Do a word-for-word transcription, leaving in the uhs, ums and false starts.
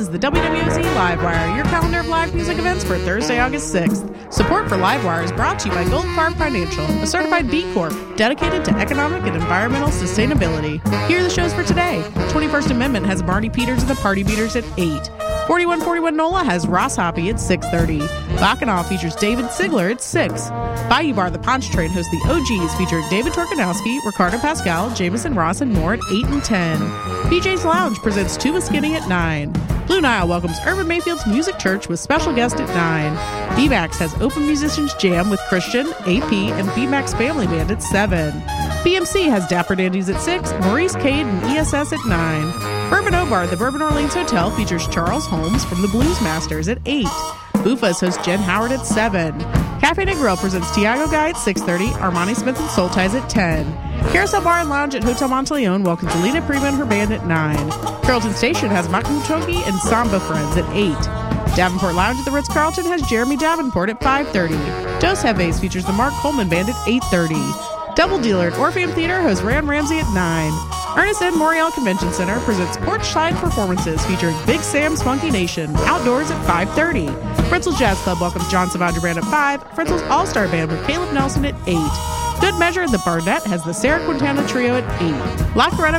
is the W W O Z Livewire, your calendar of live music events for Thursday, August sixth. Support for Livewire is brought to you by Gold Farm Financial, a certified B Corp dedicated to economic and environmental sustainability. Here are the shows for today. twenty-first Amendment has Marty Peters and the Party Beaters at eight. forty-one forty-one NOLA has Ross Hoppy at six thirty. Bacchanal features David Sigler at six. Bayou Bar, the Ponch Train, hosts the O Gs featuring David Torkanowski, Ricardo Pascal, Jameson Ross, and more at eight and ten. P J's Lounge presents Tuba Skinny at nine. Blue Nile welcomes Urban Mayfield's Music Church with special guest at nine. B MAX has Open Musicians Jam with Christian, A P, and B MAX Family Band at seven. B M C has Dapper Dandies at six, Maurice Cade and E S S at nine. Bourbon O-Bar, the Bourbon Orleans Hotel, features Charles Holmes from the Blues Masters at eight. Bufas hosts Jen Howard at seven. Cafe Negril presents Tiago Guy at six thirty, Armani Smith and Soul Ties at ten. Carousel Bar and Lounge at Hotel Monteleone welcomes Alina Prima and her band at nine. Carrollton Station has Makutogi and Samba Friends at eight. Davenport Lounge at the Ritz-Carlton has Jeremy Davenport at five thirty. Dos Heves features the Mark Coleman Band at eight thirty. Double Dealer at Orpheum Theater hosts Ram Ramsey at nine. Ernest N. Morial Convention Center presents Porchside Performances featuring Big Sam's Funky Nation, outdoors at five thirty. Fritzel's Jazz Club welcomes John Savage Band at five, Fritzel's All-Star Band with Caleb Nelson at eight. Good Measure, the Barnett has the Sarah Quintana Trio at eight. La Coretta